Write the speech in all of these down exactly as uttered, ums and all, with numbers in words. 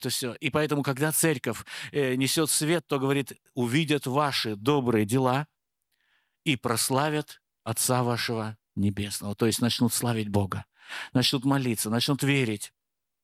то все. И поэтому, когда церковь э, несет свет, то говорит, увидят ваши добрые дела и прославят Отца вашего Небесного. То есть начнут славить Бога, начнут молиться, начнут верить.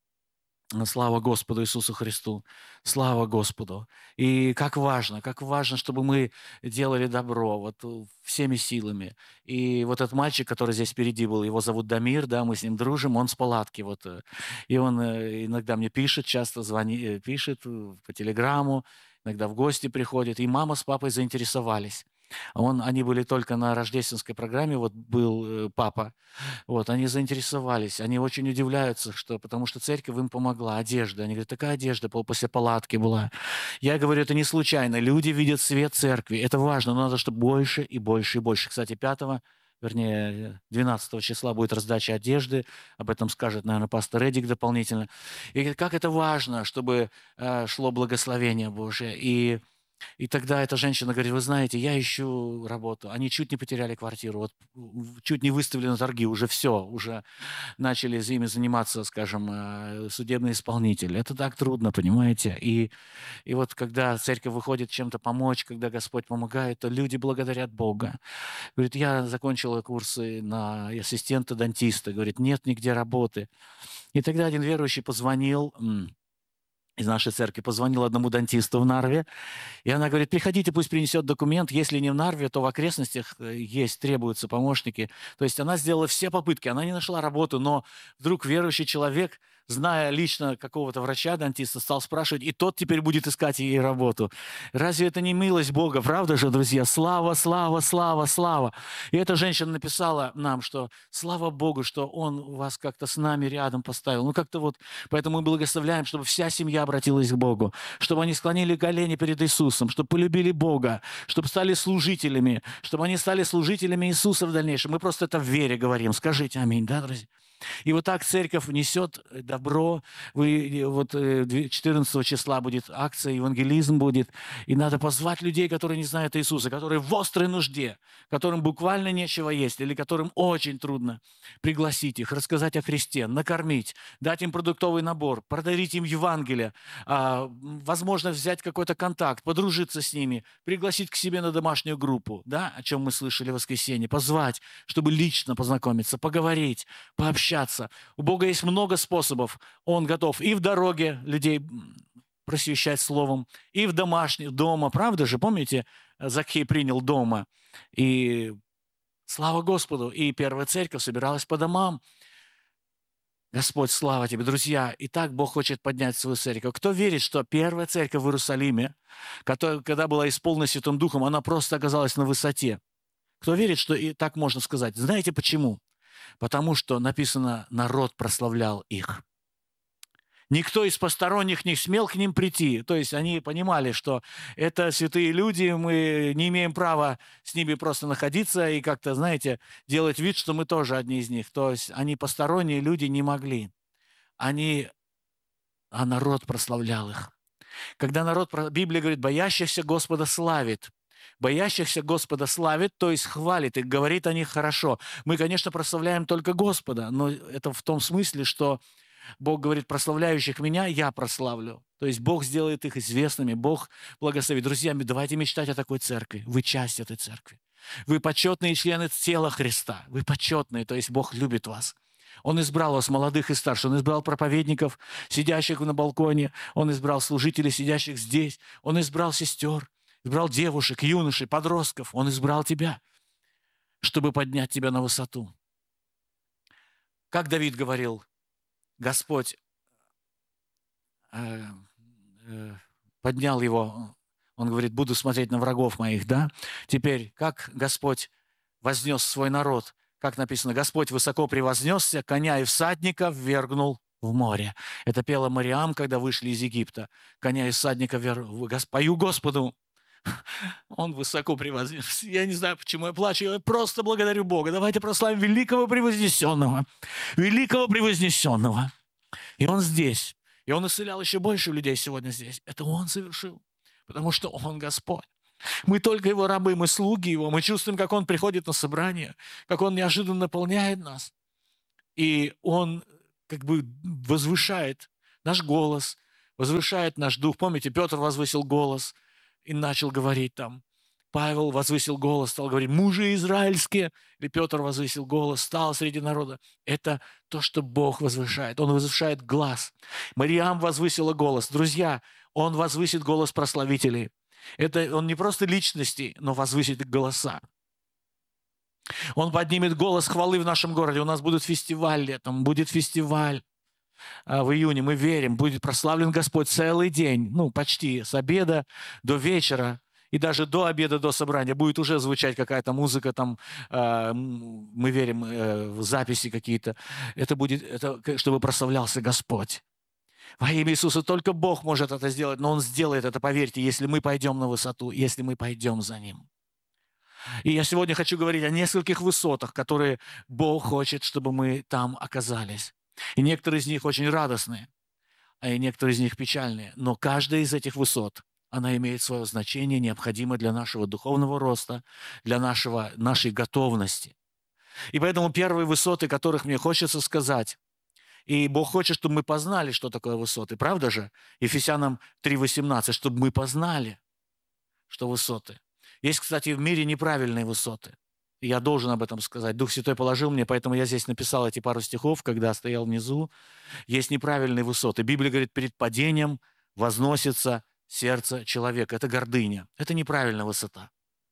Слава Господу Иисусу Христу! Слава Господу! И как важно, как важно, чтобы мы делали добро вот э, всеми силами. И вот этот мальчик, который здесь впереди был, его зовут Дамир, да, мы с ним дружим, он с палатки вот. э, И он э, иногда мне пишет, часто звонит, э, пишет э, по телеграмму, иногда в гости приходит. И мама с папой заинтересовались. Он, они были только на рождественской программе, вот был э, папа, вот, они заинтересовались, они очень удивляются, что, потому что церковь им помогла, одежда. Они говорят, такая одежда пол- после палатки была. Я говорю, это не случайно. Люди видят свет церкви. Это важно, но надо, чтобы больше и больше и больше. Кстати, пятого, вернее, двенадцатого числа будет раздача одежды. Об этом скажет, наверное, пастор Эдик дополнительно. И говорит, как это важно, чтобы э, шло благословение Божие. И и тогда эта женщина говорит, вы знаете, я ищу работу. Они чуть не потеряли квартиру, вот в- чуть не выставили на торги, уже все, уже начали ими заниматься, скажем, э, судебные исполнители. Это так трудно, понимаете? И, и вот когда церковь выходит чем-то помочь, когда Господь помогает, то люди благодарят Бога. Говорит, я закончила курсы на ассистента-дантиста. Говорит, нет нигде работы. И тогда один верующий позвонил м, из нашей церкви, позвонил одному дантисту в Нарве, и она говорит, приходите, пусть принесет документ. Если не в Нарве, то в окрестностях э, есть, требуются помощники. То есть она сделала все попытки, она не нашла работу, но вдруг верующий человек, зная лично какого-то врача-дантиста, стал спрашивать, и тот теперь будет искать ей работу. Разве это не милость Бога? Правда же, друзья? Слава, слава, слава, слава. И эта женщина написала нам, что слава Богу, что Он вас как-то с нами рядом поставил. Ну, как-то вот, поэтому мы благословляем, чтобы вся семья обратилась к Богу, чтобы они склонили колени перед Иисусом, чтобы полюбили Бога, чтобы стали служителями, чтобы они стали служителями Иисуса в дальнейшем. Мы просто это в вере говорим. Скажите аминь, да, друзья? И вот так церковь несет добро. Вы, вот э, четырнадцатого числа будет акция, евангелизм будет. И надо позвать людей, которые не знают Иисуса, которые в острой нужде, которым буквально нечего есть, или которым очень трудно. Пригласить их, рассказать о Христе, накормить, дать им продуктовый набор, подарить им Евангелие, а, возможно, взять какой-то контакт, подружиться с ними, пригласить к себе на домашнюю группу, да, о чем мы слышали в воскресенье, позвать, чтобы лично познакомиться, поговорить, пообщаться. У Бога есть много способов. Он готов и в дороге людей просвещать словом, и в домашнем, дома. Правда же, помните, Закхей принял дома. И слава Господу. И первая церковь собиралась по домам. Господь, слава тебе, друзья. И так Бог хочет поднять свою церковь. Кто верит, что первая церковь в Иерусалиме, которая, когда была исполнена Святым Духом, она просто оказалась на высоте? Кто верит, что и так можно сказать? Знаете почему? Потому что написано, народ прославлял их. Никто из посторонних не смел к ним прийти. То есть они понимали, что это святые люди, мы не имеем права с ними просто находиться и как-то, знаете, делать вид, что мы тоже одни из них. То есть они посторонние люди не могли. Они, а народ прославлял их. Когда народ, Библия говорит, боящихся Господа славит. Боящихся Господа славит, то есть хвалит и говорит о них хорошо. Мы, конечно, прославляем только Господа, но это в том смысле, что Бог говорит, прославляющих меня я прославлю. То есть Бог сделает их известными, Бог благословит. Друзья, давайте мечтать о такой церкви. Вы часть этой церкви. Вы почетные члены тела Христа. Вы почетные, то есть Бог любит вас. Он избрал вас, молодых и старших. Он избрал проповедников, сидящих на балконе. Он избрал служителей, сидящих здесь. Он избрал сестер, избрал девушек, юношей, подростков. Он избрал тебя, чтобы поднять тебя на высоту. Как Давид говорил, Господь э, э, поднял его, он говорит, буду смотреть на врагов моих, да? Теперь, как Господь вознес свой народ, как написано, Господь высоко превознесся, коня и всадника ввергнул в море. Это пела Мариам, когда вышли из Египта. Коня и всадника ввергнул. Пою Господу. Он высоко превознесся. Я не знаю, почему я плачу. Я просто благодарю Бога. Давайте прославим великого превознесенного. Великого превознесенного. И Он здесь. И Он исцелял еще больше людей сегодня здесь. Это Он совершил. Потому что Он Господь. Мы только Его рабы, мы слуги Его. Мы чувствуем, как Он приходит на собрание, как Он неожиданно наполняет нас. И Он как бы возвышает наш голос, возвышает наш дух. Помните, Петр возвысил голос и начал говорить там. Павел возвысил голос, стал говорить: «Мужи израильские». Или Петр возвысил голос, стал среди народа. Это то, что Бог возвышает. Он возвышает глас. Мариам возвысила голос. Друзья, Он возвысит голос прославителей. Это Он не просто личности, но возвысит их голоса. Он поднимет голос хвалы в нашем городе. У нас будет фестиваль летом, будет фестиваль а, в июне. Мы верим, будет прославлен Господь целый день, ну, почти с обеда до вечера. И даже до обеда, до собрания будет уже звучать какая-то музыка, там, э, мы верим, э, в записи какие-то. Это будет, это, чтобы прославлялся Господь. Во имя Иисуса только Бог может это сделать, но Он сделает это, поверьте, если мы пойдем на высоту, если мы пойдем за Ним. И я сегодня хочу говорить о нескольких высотах, которые Бог хочет, чтобы мы там оказались. И некоторые из них очень радостные, а и некоторые из них печальные. Но каждая из этих высот, она имеет свое значение, необходимое для нашего духовного роста, для нашего, нашей готовности. И поэтому первые высоты, которых мне хочется сказать, и Бог хочет, чтобы мы познали, что такое высоты, правда же? Ефесянам три восемнадцать, чтобы мы познали, что высоты. Есть, кстати, в мире неправильные высоты. И я должен об этом сказать. Дух Святой положил мне, поэтому я здесь написал эти пару стихов, когда стоял внизу. Есть неправильные высоты. Библия говорит, перед падением возносится сердце человека. Это гордыня. Это неправильная высота.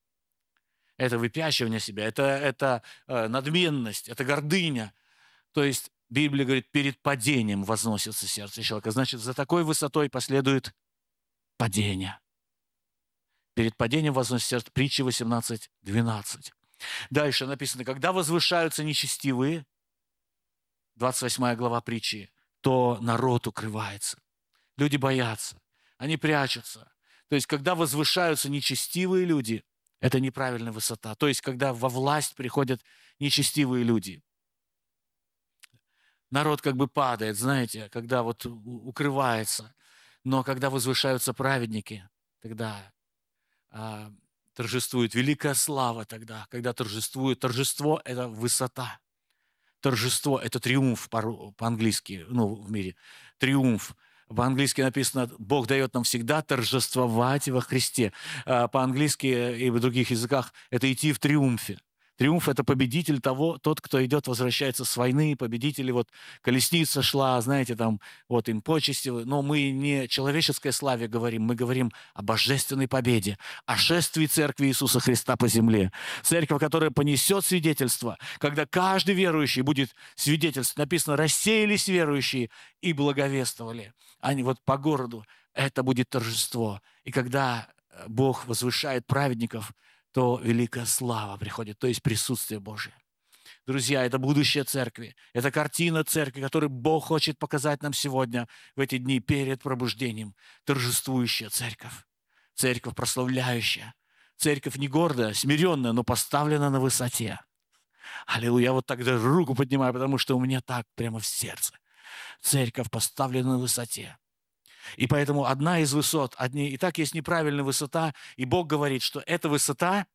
Это выпячивание себя. Это, это э, надменность. Это гордыня. То есть Библия говорит, перед падением возносится сердце человека. Значит, за такой высотой последует падение. Перед падением возносится сердце. Притча восемнадцать двенадцать. Дальше написано, когда возвышаются нечестивые, двадцать восьмая глава притчи, то народ укрывается. Люди боятся. Они прячутся. То есть, когда возвышаются нечестивые люди, это неправильная высота. То есть, когда во власть приходят нечестивые люди. Народ как бы падает, знаете, когда вот укрывается. Но когда возвышаются праведники, тогда а, торжествует великая слава тогда. Когда торжествует, торжество – это высота. Торжество – это триумф по-английски, ну, в мире. Триумф. По-английски написано, Бог дает нам всегда торжествовать во Христе. По-английски и в других языках это идти в триумфе. Триумф – это победитель того, тот, кто идет, возвращается с войны, победители. Вот колесница шла, знаете, там, вот им почести. Но мы не о человеческой славе говорим, мы говорим о божественной победе, о шествии Церкви Иисуса Христа по земле. Церковь, которая понесет свидетельство, когда каждый верующий будет свидетельствовать. Написано, рассеялись верующие и благовествовали. Они вот по городу. Это будет торжество. И когда Бог возвышает праведников, то великая слава приходит, то есть присутствие Божие. Друзья, это будущее церкви, это картина церкви, которую Бог хочет показать нам сегодня, в эти дни перед пробуждением. Торжествующая церковь, церковь прославляющая, церковь не гордая, смиренная, но поставлена на высоте. Аллилуйя, я вот тогда руку поднимаю, потому что у меня так прямо в сердце. Церковь поставлена на высоте. И поэтому одна из высот, одни, и так есть неправильная высота, и Бог говорит, что эта высота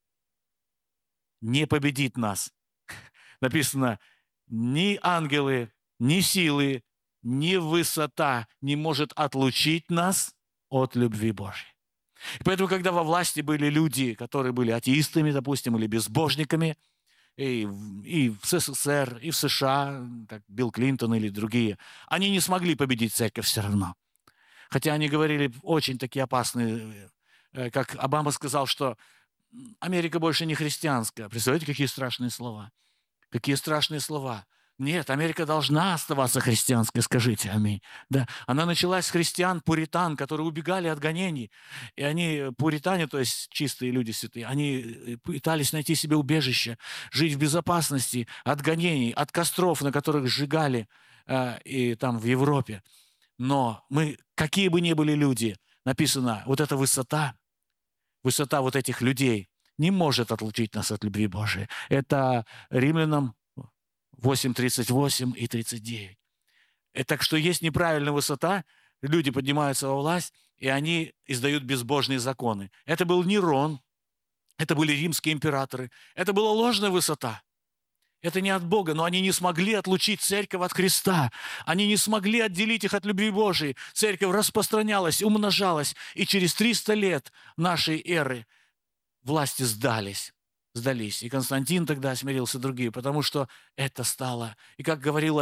не победит нас. Написано, ни ангелы, ни силы, ни высота не может отлучить нас от любви Божьей. И поэтому, когда во власти были люди, которые были атеистами, допустим, или безбожниками, и, и в СССР, и в США, как Билл Клинтон или другие, они не смогли победить церковь все равно. Хотя они говорили очень такие опасные, как Обама сказал, что Америка больше не христианская. Представляете, какие страшные слова? Какие страшные слова. Нет, Америка должна оставаться христианской, скажите аминь. Да, она началась с христиан, пуритан, которые убегали от гонений. И они, пуритане, то есть чистые люди святые, они пытались найти себе убежище, жить в безопасности от гонений, от костров, на которых сжигали э, и там в Европе. Но мы, какие бы ни были люди, написано, вот эта высота, высота вот этих людей не может отлучить нас от любви Божией. Это Римлянам восемь, тридцать восемь и тридцать девять. И так что есть неправильная высота, люди поднимаются во власть, и они издают безбожные законы. Это был Нерон, это были римские императоры, это была ложная высота. Это не от Бога, но они не смогли отлучить церковь от Христа. Они не смогли отделить их от любви Божией. Церковь распространялась, умножалась, и через триста лет нашей эры власти сдались. Сдались. И Константин тогда смирился, другие, потому что это стало. И как говорил